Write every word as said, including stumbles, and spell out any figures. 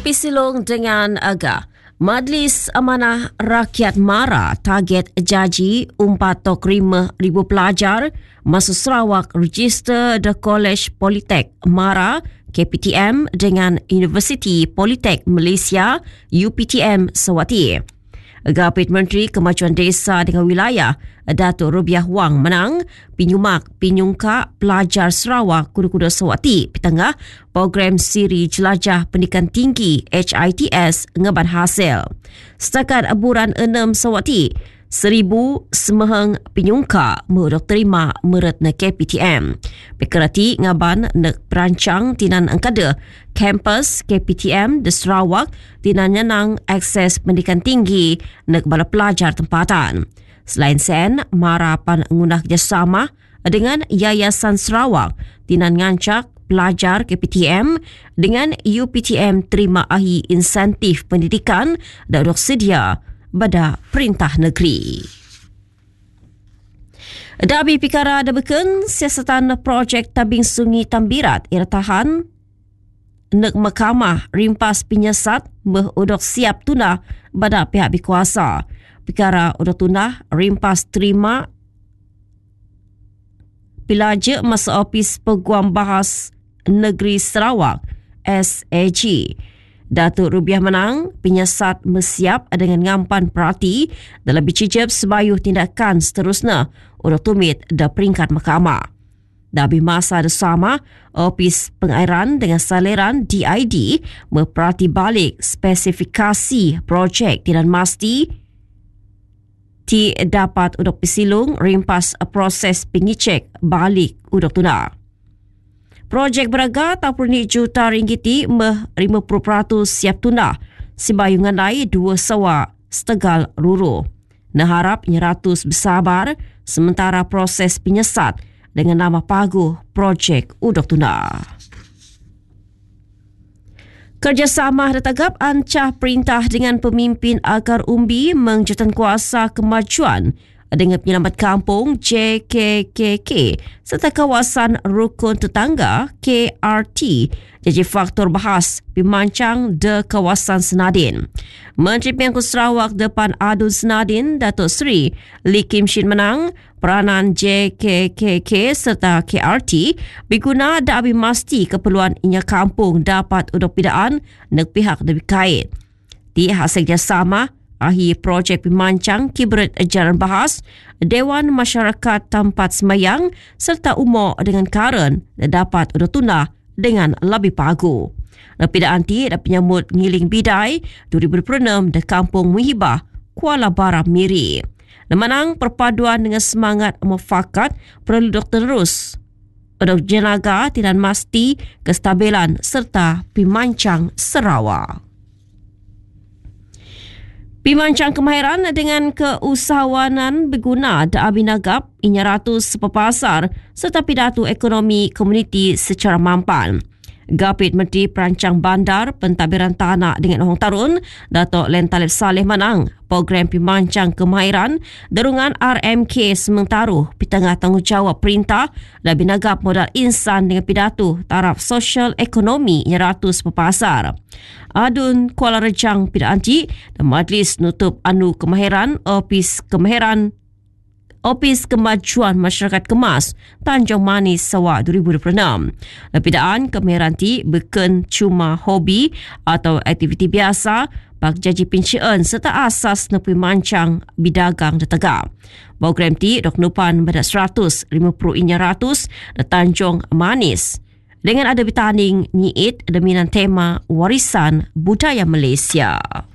Pisilong dengan Aga. Majlis Amanah Rakyat MARA target jaji empat puluh lima ribu pelajar masuk Sarawak register The College Politek MARA K P T M dengan Universiti Politek Malaysia U P T M Sawati. Gabit Menteri Kemajuan Desa dengan Wilayah Datuk Rubiah Wang menang pinyumak pinyungka pelajar Sarawak kuda-kuda Sawati petengah program siri jelajah pendidikan tinggi H I T S ngeban hasil. Setakat aburan enam Sawati, seribu semeheng pinyungka mudok terima meret na K P T M. Pekerati ngaban nak perancang tinan angkada kampus K P T M di Sarawak tinan nyenang akses pendidikan tinggi nak bala pelajar tempatan. Selain sen, MARA pan ngunah kerjasama dengan Yayasan Sarawak tinan ngancak pelajar K P T M dengan U P T M terima ahi insentif pendidikan dan dok sedia pada Perintah Negeri. Dabi Pikara ada beken siasatan projek tabing sungi Tambirat irtahan nek mahkamah rimpas penyesat meh udok siap tunah pada pihak berkuasa. Pikara udok tunah rimpas terima pilaja masa Opis Peguam Bahas Negeri Sarawak S A G. Datuk Rubiah menang, penyesat mesiap dengan ngampan perhati dalam bicijab sebayuh tindakan seterusnya untuk tumit da peringkat mahkamah. Dabi masa bersama, Opis Pengairan dengan saliran D I D memperhati balik spesifikasi projek tidak mesti ti dapat untuk pisilung rimpas proses pengicek balik udok tunah. Projek beraga tapur ni juta ringgiti meh lima puluh peratus siap tunah sebayungan lai dua sawa setegal ruru. Naharap nyeratus bersabar sementara proses penyesat dengan nama pagu projek udok tunah. Kerjasama datagap ancah perintah dengan pemimpin Akar Umbi mengjatan kuasa kemajuan dengan penyelamat kampung J K K K serta kawasan rukun tetangga K R T jadi faktor bahas pimancang de kawasan Senadin. Menteri Pengangkut Sarawak depan Adun Senadin Datuk Seri Lee Kim Shin menang peranan J K K K serta K R T berguna dabi masti keperluan inya kampung dapat udok pidaan nek pihak lebih kait. Di hasil kerjasama ahi projek pimancang kibret jalan bahas Dewan Masyarakat Tempat Semayang serta umur dengan karen dapat udok tunah dengan lebih pagu. Lepida anti dan penyambut ngiling bidai dua ribu dua puluh enam di Kampung Muhibah, Kuala Baram Miri. Menang perpaduan dengan semangat mufakat perlu doktor terus untuk jenaga tidak masti kestabilan serta pimancang Sarawak. Pimancang kemahiran dengan keusahawanan berguna da abinagap inya ratus sepapasar serta pidato ekonomi komuniti secara mampan. Gapit Menteri Perancang Bandar, Pentadbiran Tanah dengan Orang Tarun, Datuk Len Talib Saleh menang program pimancang kemahiran derungan R M K Sementaruh pitengah tanggungjawab perintah dan binagap modal insan dengan pidato taraf sosial ekonomi yang ratus pepasar. Adun Kuala Rejang Pidaanti dan Majlis Nutup Anu Kemahiran Opis Kemahiran Opis Kemajuan Masyarakat Kemas Tanjung Manis Sarawak dua ribu dua puluh enam. Lepidaan kemahiran ti bukan cuma hobi atau aktiviti biasa bak jaji pincian serta asas nepi mancang bidagang detegak. Program ti dok nupan pada seratus lima puluh inya ratus di Tanjung Manis dengan ada bertanding nyiit deminan tema warisan budaya Malaysia.